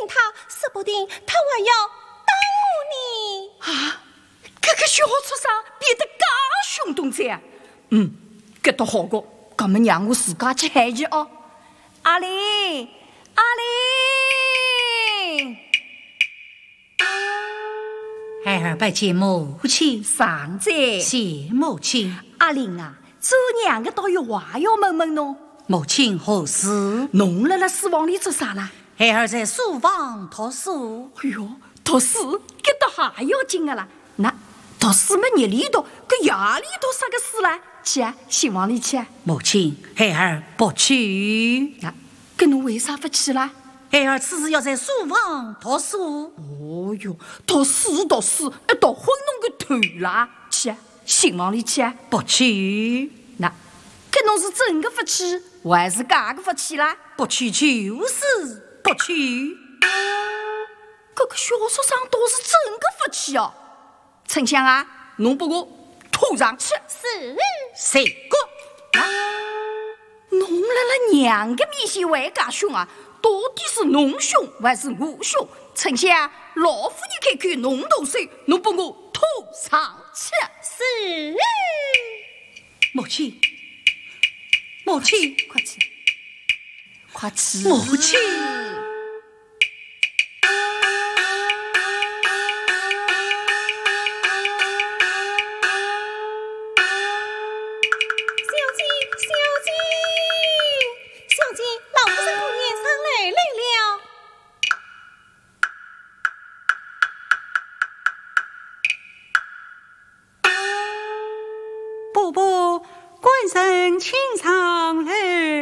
他，说不定他还要耽误你啊！这个小畜生变得介凶动哉！搿倒好过，搿么让我自家去喊伊哦。阿玲，阿玲， 孩儿拜见母亲， 上在。 谢母亲。 阿玲啊，做娘的倒有话要问问侬。 母亲何事？ 侬辣书房里做啥啦？ 孩儿在书房读书。 哎哟，读书搿倒还要紧的啦。那读书没日里读，搿夜里读啥个书啦？去啊，新房里去啊。 母亲，孩儿不去。 那搿侬为啥不去啦？ 孩儿此时要在书房读书。 哦哟，读书，一读昏侬个头啦！去啊，新房里去啊。 不去。 那搿侬是真个不去，还是假个不去啦？ 不去就是不去。 搿个小畜生倒是真个不去哦。丞相啊，侬把我拖上去。 是谁个？ 侬辣辣娘个面前还介凶啊？到底是侬凶还是我凶？丞相，老夫人看看侬动手，侬把我拖上去。 是母亲，母亲， 快去，快去！ 母亲。 伯伯，官人请上来。